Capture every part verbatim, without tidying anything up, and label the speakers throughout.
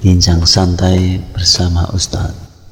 Speaker 1: Bincang santai bersama Ustadz.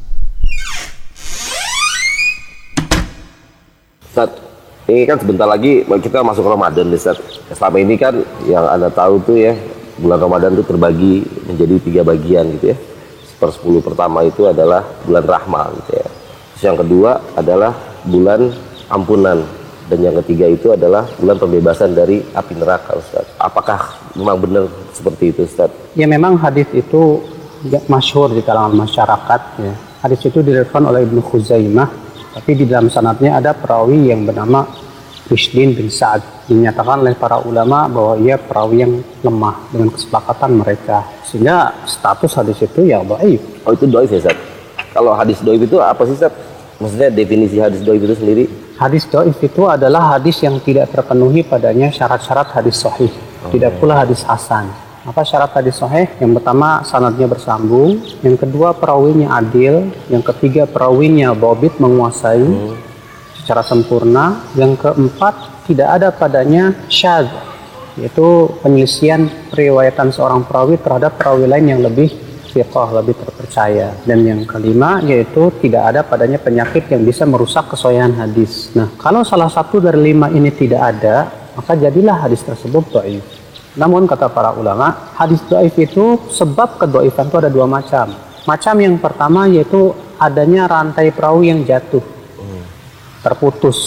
Speaker 2: Ustadz, ini kan sebentar lagi kita masuk Ramadan, Ustadz. Selama ini kan yang Anda tahu tuh ya, bulan Ramadan itu terbagi menjadi tiga bagian gitu ya. Sepersepuluh pertama itu adalah bulan rahmah gitu ya. Terus yang kedua adalah bulan ampunan. Dan yang ketiga itu adalah bulan pembebasan dari api neraka, Ustaz. Apakah memang benar seperti itu, Ustaz?
Speaker 3: Ya, memang hadis itu masyhur di kalangan masyarakat ya. Hadis itu diriwayatkan oleh Ibnu Khuzaimah, tapi di dalam sanadnya ada perawi yang bernama Rishdin bin Sa'ad. Dinyatakan oleh para ulama bahwa ia perawi yang lemah dengan kesepakatan mereka. Sehingga status hadis itu ya dhaif.
Speaker 2: Oh, itu dhaif ya, Ustaz? Kalau hadis dhaif itu apa sih, Ustaz? Maksudnya definisi hadis dhaif itu sendiri? Hadis
Speaker 3: dhaif itu adalah hadis yang tidak terpenuhi padanya syarat-syarat hadis sahih, oh, tidak pula hadis hasan. Apa syarat hadis sahih? Yang pertama, sanadnya bersambung. Yang kedua, perawinya adil. Yang ketiga, perawinya dhabit, menguasai hmm. secara sempurna. Yang keempat, tidak ada padanya syadz, yaitu penyelisihan periwayatan seorang perawi terhadap perawi lain yang lebih fiqh, lebih terpercaya. Dan yang kelima yaitu tidak ada padanya penyakit yang bisa merusak kesohihan hadis. Nah, kalau salah satu dari lima ini tidak ada, maka jadilah hadis tersebut dhaif. Namun kata para ulama, hadis dhaif itu sebab kedhaifan itu ada dua macam. Macam yang pertama yaitu adanya rantai perawi yang jatuh, terputus,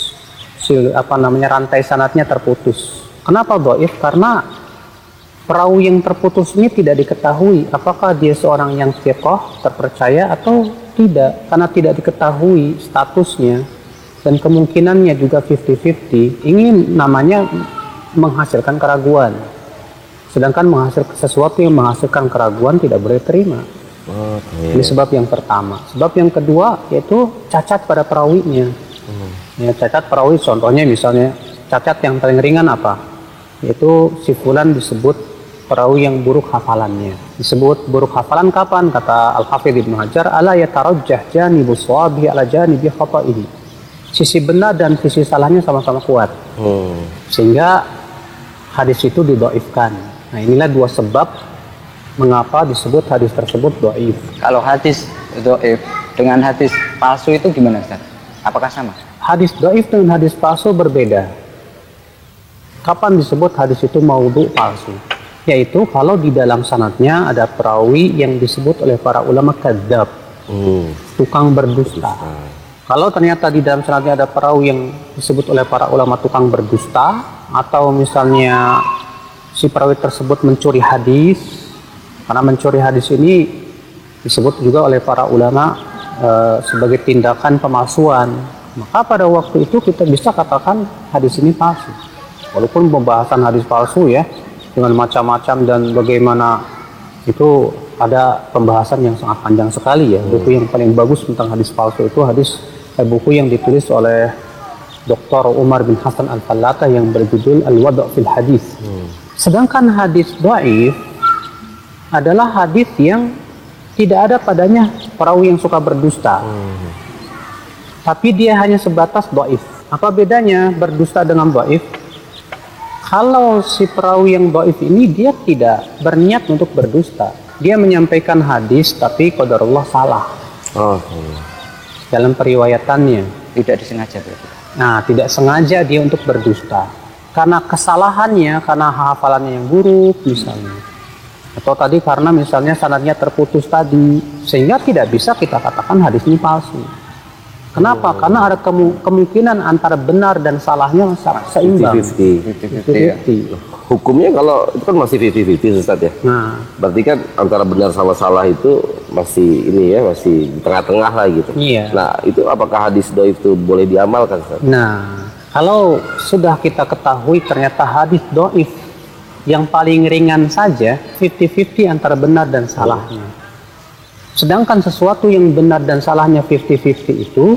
Speaker 3: apa namanya rantai sanadnya terputus. Kenapa dhaif? Karena perawi yang terputus ini tidak diketahui apakah dia seorang yang thiqah, terpercaya atau tidak. Karena tidak diketahui statusnya dan kemungkinannya juga lima puluh lima puluh, ini namanya menghasilkan keraguan. Sedangkan menghasilkan sesuatu yang menghasilkan keraguan tidak boleh terima. Okay. Ini sebab yang pertama. Sebab yang kedua yaitu cacat pada perawinya. Hmm. Ya, cacat perawi contohnya misalnya cacat yang paling ringan apa? Yaitu si fulan disebut perawi yang buruk hafalannya. Disebut buruk hafalan kapan? Kata Al-Hafidz Ibnu Hajar, ala yatarajjah janibu shawabi ala janibi khata'ihi. Sisi benar dan sisi salahnya sama-sama kuat. Hmm. Sehingga hadis itu didhaifkan. Nah, inilah dua sebab mengapa disebut hadis tersebut dhaif.
Speaker 4: Kalau hadis dhaif dengan hadis palsu itu gimana, Ustaz? Apakah sama?
Speaker 3: Hadis dhaif dengan hadis palsu berbeda. Kapan disebut hadis itu maudhu, palsu? Yaitu kalau di dalam sanadnya ada perawi yang disebut oleh para ulama kadzab, hmm. tukang berdusta. Hmm. Kalau ternyata di dalam sanadnya ada perawi yang disebut oleh para ulama tukang berdusta, atau misalnya si perawi tersebut mencuri hadis, karena mencuri hadis ini disebut juga oleh para ulama e, sebagai tindakan pemalsuan, maka pada waktu itu kita bisa katakan hadis ini palsu. Walaupun pembahasan hadis palsu ya, dengan macam-macam dan bagaimana itu ada pembahasan yang sangat panjang sekali ya. Hmm. Buku yang paling bagus tentang hadis palsu itu hadis eh, buku yang ditulis oleh Doktor Umar bin Hasan Al-Fallatah yang berjudul Al-Wad' fil Hadis. Hmm. Sedangkan hadis dhaif adalah hadis yang tidak ada padanya perawi yang suka berdusta. Hmm. Tapi dia hanya sebatas dhaif. Apa bedanya berdusta dengan dhaif? Kalau si perawi yang dhaif ini dia tidak berniat untuk berdusta. Dia menyampaikan hadis tapi qadarullah salah. Oh. Dalam periwayatannya
Speaker 4: tidak disengaja berarti.
Speaker 3: Nah, tidak sengaja dia untuk berdusta. Karena kesalahannya, karena hafalannya yang buruk misalnya. Atau tadi karena misalnya sanadnya terputus tadi, sehingga tidak bisa kita katakan hadis ini palsu. Kenapa? Oh. Karena ada kemu kemungkinan antara benar dan salahnya seimbang.
Speaker 2: lima puluh lima puluh. Hukumnya kalau itu kan masih lima puluh lima puluh, Ustaz ya. Nah, berarti kan antara benar sama salah itu masih ini ya, masih di tengah-tengah lah gitu.
Speaker 3: Iya.
Speaker 2: Nah, itu apakah hadis dhaif itu boleh diamalkan, Ustaz?
Speaker 3: Nah, kalau sudah kita ketahui ternyata hadis dhaif yang paling ringan saja lima puluh lima puluh antara benar dan salahnya. Sedangkan sesuatu yang benar dan salahnya lima puluh lima puluh itu